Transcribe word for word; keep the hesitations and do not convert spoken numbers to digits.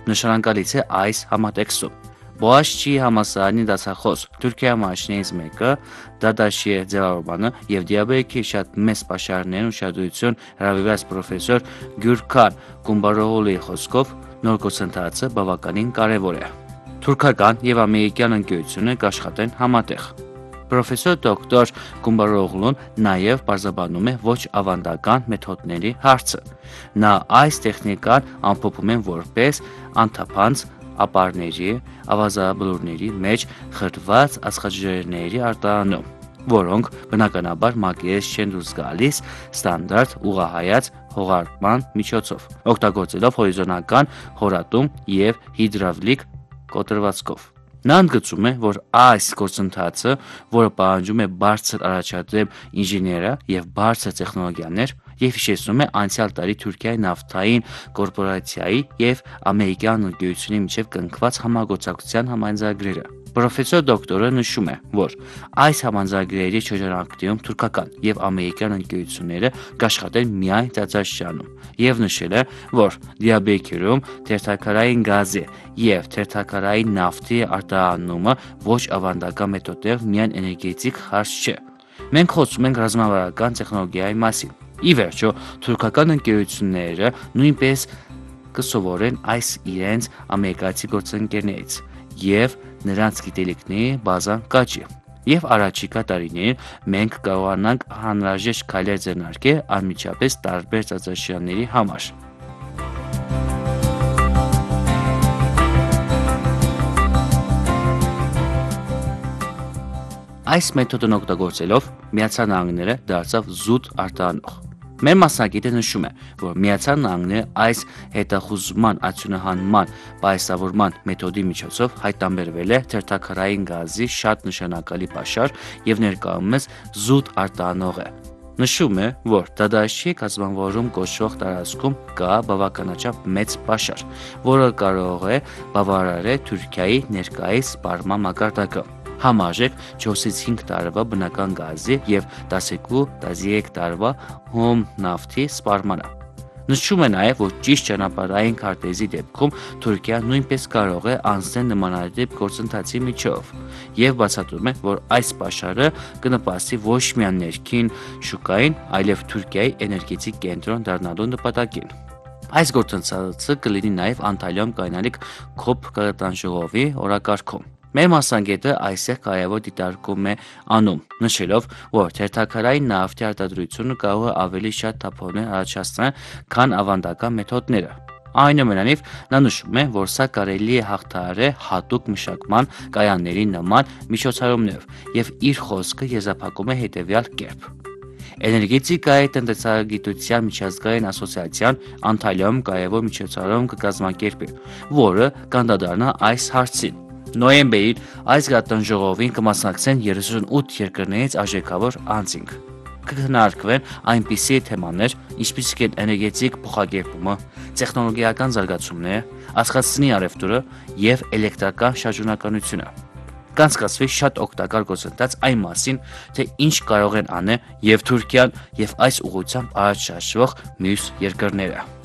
Նշանակալից է այս համատեքստում։ Բոաշչի համալսարանի դասախոս Թուրքիայի մասշներից մեկը Դադաշի ձևավորմանը եւ դիաբետի շատ մեծ պաշարներն ուշադրություն հրավիրած պրոֆեսոր Գյուրքան Կումբարօղլուի խոսքով նոր գործընթացը բավականին կարևոր է։ Թուրքական եւ ամերիկյան ընկերությունը կաշխատեն համատեղ։ Պրոֆեսոր դոկտոր Կումբարօղլուն նաև բարձրաբանում է ոչ ավանդական մեթոդների հարցը։ Նա այս տեխնիկան ամփոփում է որպես անթափանց ապարների, ավազաբլուրների մեջ խրտված ածխաջրերների արտահանում, որոնք բնականաբար մակերես չեն դուրս գալիս ստանդարտ ուղղահայաց հողարկման միջոցով, օգտագործելով հորիզոնական հորատում եւ հիդրավլիկ կոտրվածքով։ Նա ընդգծում է, որ այս գործընթացը, որը պահանջում է բարձր առաջադեմ ինժեներիա եւ բարձր տեխնոլոգիաներ, եւ հիշեցնում է անցյալ տարի Թուրքիայի նավթային կորպորացիայի եւ ամերիկյան ընկերությունի միջև կնքված համագործակցության համաձայնագրերը։ Պրոֆեսոր դոկտորը նշում է, որ այս համաձայնագրերի շրջանակում թուրքական եւ ամերիկյան ընկերությունները կաշխատեն միայն ծածաշրջանում եւ նշել է, որ դիաբեթերում թերթակարային գազի եւ թերթակարային նավթի արտահանումը ոչ ավանդական մեթոդով միայն էներգետիկ հարց չէ։ Մենք խոսում ենք ռազմավարական տեխնոլոգիայի մասին։ Ի վերջո, թուրքական ընկերությունները նույնպես կսովորեն այս իրենց ամերիկացի գործընկերներից եւ նրանց գիտելիքների բազան կաճի։ Եվ առաջիկա տարիներին մենք կարողանանք անհրաժեշտ քայլեր ձեռնարկել անմիջապես տարբեր ծածաշրջանների համար։ Այս մեթոդն օգտագործելով Միացյալ Նահանգները դարձավ զուտ արտահանող։ Մեր մասնագետը նշում է, որ Միացյալ Նահանգները այս հետախուզման արդյունահանման պայուսավորման մեթոդի միջոցով հայտնաբերվել է թերթակարային գազի շատ նշանակալի պաշար եւ ներկայումս զուտ արտահանող է։ Նշում է, որ Դադաշի կազմավորում կոչվող տարածքում կա բավականաչափ մեծ պաշար, որը կարող է բավարարել Թուրքիայի ներկայիս սպառման մակարդակը։ Համարժեք չորսից հինգ տարվա բնական գազի եւ տասնյոթ տասնյոթ տարվա հում նավթի սպառմանը։ Նշում է նաև, որ ճիշտ ճանապարհային քարտեզի դեպքում Թուրքիան նույնպես կարող է անցնել նմանատիպ գործընթացի միջով եւ բացատրում է, որ այս պաշարը կնպաստի ոչ միայն ներքին շուկային, այլև Թուրքիայի էներգետիկ կենտրոն դառնալու նպատակին։ Այս գործընթացը կլինի նաև Անտալիայում կայանալիք կոպ կարգանժողովի օրակարգում։ Մեր մասնագետը այստեղ կարևոր դիտարկում է անում, նշելով, որ թերթակարային նավթի արտադրությունը կարող է ավելի շատ թափոններ առաջացնել, քան ավանդական մեթոդները։ Այնուամենայնիվ, նա նշում է, որ սա կարելի է հաղթահարել հատուկ մշակման կայանների նման միջոցառումներով եւ իր խոսքը եզրափակում է հետեւյալ կերպ. Էներգետիկայի տնտեսագիտության միջազգային ասոցիացիան Անտալիայում կարևոր միջոցառում կկազմակերպի, որը կանդրադառնա այս հարցին։ Նոյեմբերին այս գատնժողովին կմասնակցեն երեսունութ երկրներից արժեքավոր անձինք։ Կքննարկվեն այնպիսի թեմաներ, ինչպիսիք են էներգետիկ փոխակերպումը, տեխնոլոգիական զարգացումները, աստղածնի առևտուրը եւ էլեկտրական շարժունակությունը։ Կանցկացվի շատ օգտակար գործընթաց այն մասին, թե ինչ կարող են անել եւ Թուրքիան եւ այս ուղղությամբ առաջ շարժվող մյուս երկրները։